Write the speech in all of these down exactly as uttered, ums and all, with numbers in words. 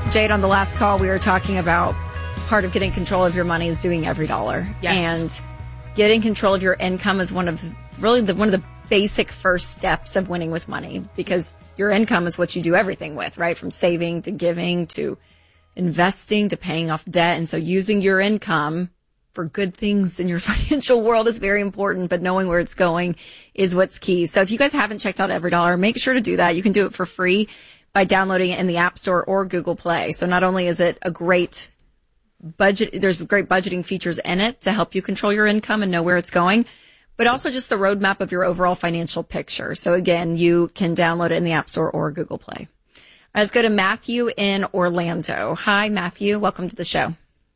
Jade, on the last call, we were talking about part of getting control of your money is doing every dollar. Yes. And getting control of your income is one of really the, one of the basic first steps of winning with money, because your income is what you do everything with, right? From saving to giving to investing to paying off debt. And so using your income for good things in your financial world is very important, but knowing where it's going is what's key. So if you guys haven't checked out Every Dollar, make sure to do that. You can do it for free by downloading it in the App Store or Google Play. So not only is it a great budget, there's great budgeting features in it to help you control your income and know where it's going, but also just the roadmap of your overall financial picture. So again, you can download it in the App Store or Google Play. Let's go to Matthew in Orlando. Hi, Matthew. Welcome to the show.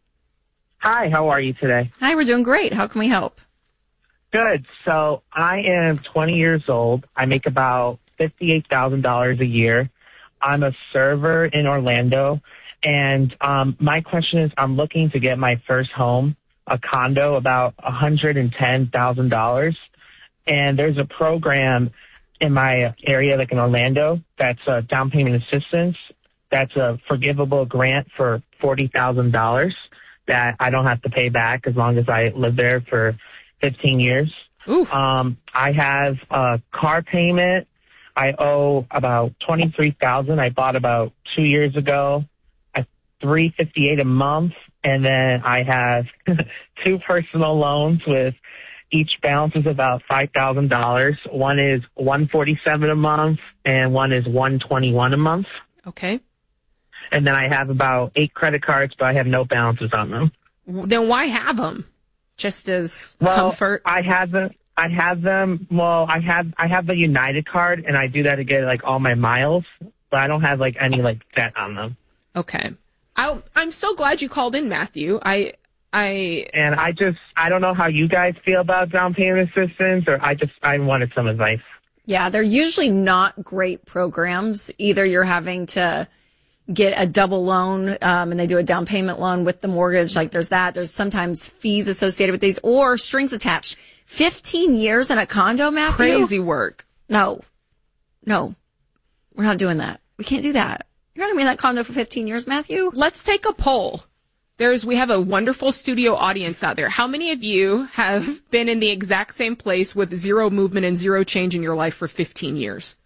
Hi, how are you today? Hi, we're doing great. How can we help? Good. So I am twenty years old. I make about fifty-eight thousand dollars a year. I'm a server in Orlando. And um, my question is, I'm looking to get my first home, a condo, about one hundred ten thousand dollars. And there's a program in my area, like in Orlando, that's a down payment assistance. That's a forgivable grant for forty thousand dollars that I don't have to pay back as long as I live there for fifteen years. Ooh. Um, I have a car payment. I owe about twenty-three thousand dollars. I bought about two years ago. three hundred fifty-eight dollars a month, and then I have two personal loans with each balance is about five thousand dollars. One is one hundred forty-seven dollars a month, and one is one hundred twenty-one dollars a month. Okay. And then I have about eight credit cards, but I have no balances on them. Then why have them? Just as well, comfort? I have them. I have them. Well, I have I have the United card, and I do that to get like all my miles, but I don't have like any like debt on them. Okay. I, I'm so glad you called in, Matthew. I, I, and I just, I don't know how you guys feel about down payment assistance, or I just, I wanted some advice. Yeah, they're usually not great programs. Either you're having to get a double loan, um, and they do a down payment loan with the mortgage. Like there's that. There's sometimes fees associated with these or strings attached. fifteen years in a condo, Matthew? Crazy work. No, no, we're not doing that. We can't do that. You're not going to be in that condo for fifteen years, Matthew? Let's take a poll. There's, we have a wonderful studio audience out there. How many of you have been in the exact same place with zero movement and zero change in your life for fifteen years?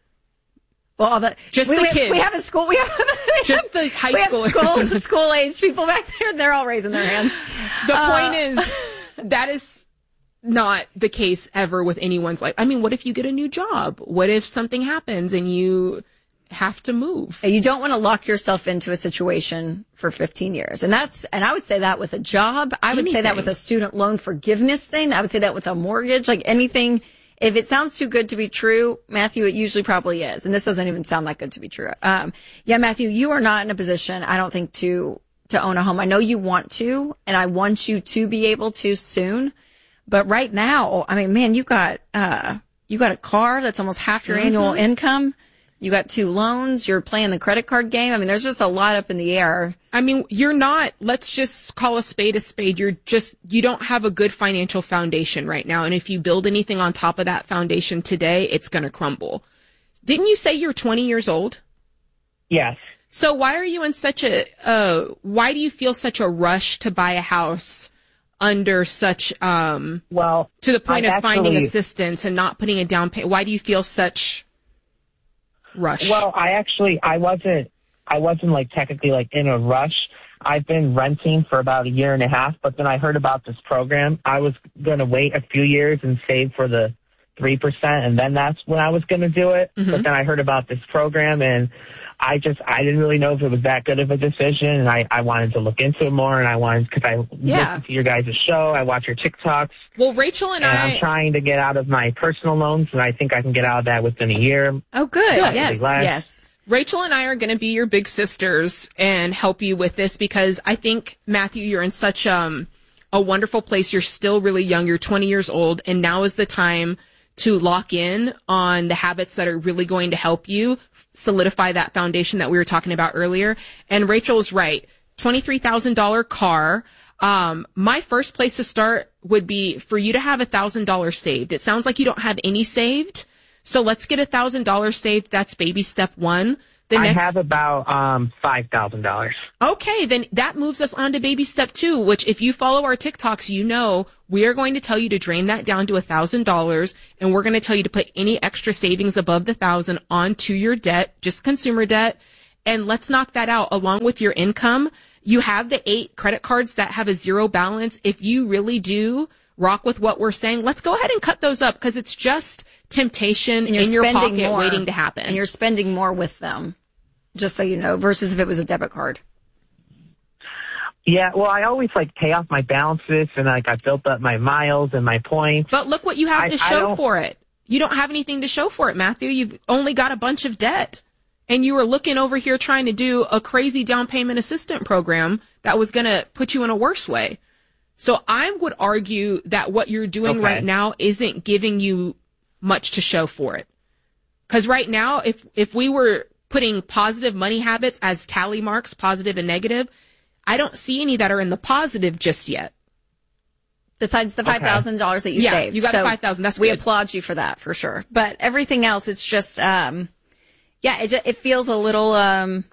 Well, all the, just we, the we, kids. We have a school, we have, we just have, the high we schoolers. Have school, school age people back there, they're all raising their hands. The uh, point is, that is not the case ever with anyone's life. I mean, what if you get a new job? What if something happens and you have to move? You don't want to lock yourself into a situation for fifteen years. And that's, and I would say that with a job. I would Anything. say that with a student loan forgiveness thing. I would say that with a mortgage, like anything. If it sounds too good to be true, Matthew, it usually probably is. And this doesn't even sound that good to be true. Um, yeah, Matthew, you are not in a position, I don't think, to, to own a home. I know you want to, and I want you to be able to soon. But right now, I mean, man, you got, uh, you got a car that's almost half your mm-hmm. annual income. You got two loans. You're playing the credit card game. I mean, there's just a lot up in the air. I mean, you're not, let's just call a spade a spade. You're just, you don't have a good financial foundation right now. And if you build anything on top of that foundation today, it's going to crumble. Didn't you say you're twenty years old? Yes. So why are you in such a, uh, why do you feel such a rush to buy a house under such, um, well, to the point I of finding actually, assistance and not putting a down payment? Why do you feel such rush? Well, I actually, I wasn't, I wasn't like technically like in a rush. I've been renting for about a year and a half, but then I heard about this program. I was going to wait a few years and save for the three percent, and then that's when I was going to do it. Mm-hmm. But then I heard about this program, and I just, I didn't really know if it was that good of a decision, and I, I wanted to look into it more, and I wanted, because I yeah. listen to your guys' show, I watch your TikToks. Well, Rachel and, and I... I'm trying to get out of my personal loans, and I think I can get out of that within a year. Oh, good. good. Yes, yes. Rachel and I are going to be your big sisters and help you with this, because I think, Matthew, you're in such um, a wonderful place. You're still really young. You're twenty years old, and now is the time to lock in on the habits that are really going to help you solidify that foundation that we were talking about earlier. And Rachel's right. twenty-three thousand dollars car. Um, my first place to start would be for you to have one thousand dollars saved. It sounds like you don't have any saved. So let's get one thousand dollars saved. That's baby step one. The I next... have about um five thousand dollars. Okay, then that moves us on to baby step two, which if you follow our TikToks, you know we are going to tell you to drain that down to one thousand dollars, and we're going to tell you to put any extra savings above the one thousand dollars onto your debt, just consumer debt, and let's knock that out along with your income. You have the eight credit cards that have a zero balance. If you really do rock with what we're saying, let's go ahead and cut those up because it's just temptation in your pocket more, waiting to happen. And you're spending more with them, just so you know, versus if it was a debit card. Yeah, well, I always like pay off my balances and like I built up my miles and my points. But look what you have I, to show for it. You don't have anything to show for it, Matthew. You've only got a bunch of debt. And you were looking over here trying to do a crazy down payment assistant program that was going to put you in a worse way. So I would argue that what you're doing okay. right now isn't giving you much to show for it. Because right now, if if we were putting positive money habits as tally marks, positive and negative, I don't see any that are in the positive just yet. Besides the five thousand dollars okay. that you yeah, saved. You got so the five thousand dollars. That's we good. applaud you for that, for sure. But everything else, it's just, um, yeah, it, it feels a little, um,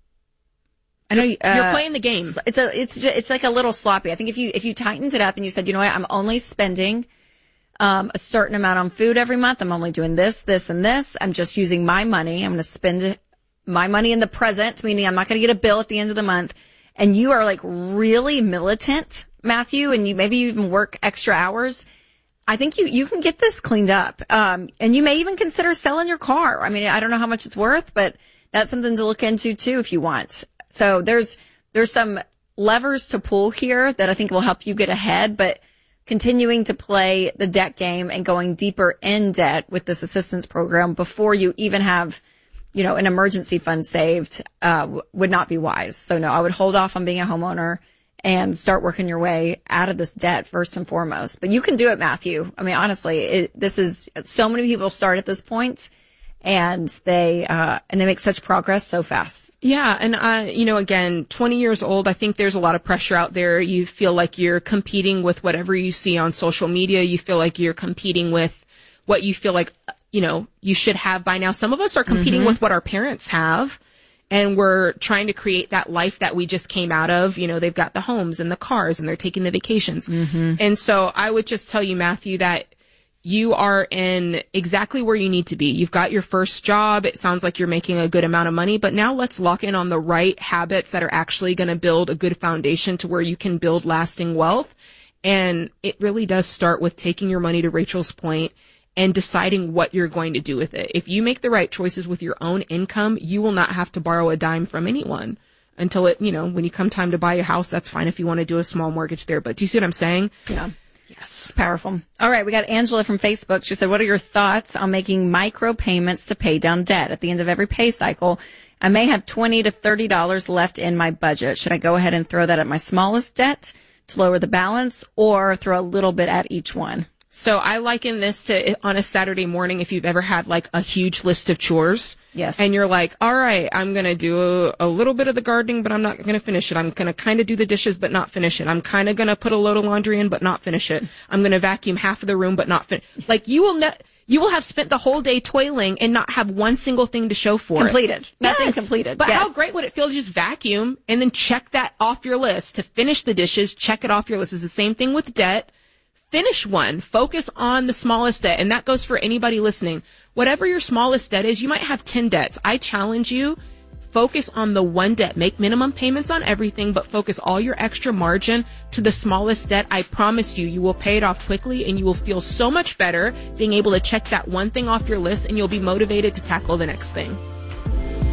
I know, uh, you're playing the game. It's a, it's, it's like a little sloppy. I think if you, if you tightened it up and you said, you know what, I'm only spending, um, a certain amount on food every month. I'm only doing this, this, and this. I'm just using my money. I'm going to spend my money in the present, meaning I'm not going to get a bill at the end of the month. And you are like really militant, Matthew, and you maybe you even work extra hours. I think you, you can get this cleaned up. Um, and you may even consider selling your car. I mean, I don't know how much it's worth, but that's something to look into too if you want. So there's, there's some levers to pull here that I think will help you get ahead, but continuing to play the debt game and going deeper in debt with this assistance program before you even have, you know, an emergency fund saved, uh, w- would not be wise. So no, I would hold off on being a homeowner and start working your way out of this debt first and foremost. But you can do it, Matthew. I mean, honestly, it, this is so many people start at this point and they, uh, and they make such progress so fast. Yeah. And, uh, you know, again, twenty years old, I think there's a lot of pressure out there. You feel like you're competing with whatever you see on social media. You feel like you're competing with what you feel like, you know, you should have by now. Some of us are competing mm-hmm. with what our parents have. And we're trying to create that life that we just came out of. You know, they've got the homes and the cars and they're taking the vacations. Mm-hmm. And so I would just tell you, Matthew, that you are in exactly where you need to be. You've got your first job. It sounds like you're making a good amount of money, but now let's lock in on the right habits that are actually going to build a good foundation to where you can build lasting wealth. And it really does start with taking your money, to Rachel's point, and deciding what you're going to do with it. If you make the right choices with your own income, you will not have to borrow a dime from anyone until it, you know, when you come time to buy a house, that's fine if you want to do a small mortgage there. But do you see what I'm saying? Yeah. Yes. It's powerful. All right. We got Angela from Facebook. She said, what are your thoughts on making micro payments to pay down debt at the end of every pay cycle? I may have twenty to thirty dollars left in my budget. Should I go ahead and throw that at my smallest debt to lower the balance or throw a little bit at each one? So I liken this to on a Saturday morning if you've ever had like a huge list of chores. Yes. And you're like, all right, I'm going to do a, a little bit of the gardening, but I'm not going to finish it. I'm going to kind of do the dishes, but not finish it. I'm kind of going to put a load of laundry in, but not finish it. I'm going to vacuum half of the room, but not finish. Like you will ne- you will have spent the whole day toiling and not have one single thing to show for completed. it. Nothing yes. completed. But yes. how great would it feel to just vacuum and then check that off your list to finish the dishes, check it off your list. It's the same thing with debt. Finish one. Focus on the smallest debt. And that goes for anybody listening. Whatever your smallest debt is, you might have ten debts. I challenge you, focus on the one debt. Make minimum payments on everything, but focus all your extra margin to the smallest debt. I promise you, you will pay it off quickly and you will feel so much better being able to check that one thing off your list and you'll be motivated to tackle the next thing.